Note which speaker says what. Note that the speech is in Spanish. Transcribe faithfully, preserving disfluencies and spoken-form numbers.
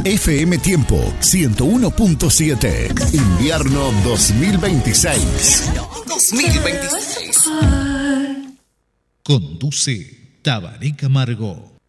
Speaker 1: F M Tiempo ciento uno punto siete. Invierno dos mil veintiséis.
Speaker 2: dos mil veintiséis.
Speaker 3: Conduce Tabaré Camargo.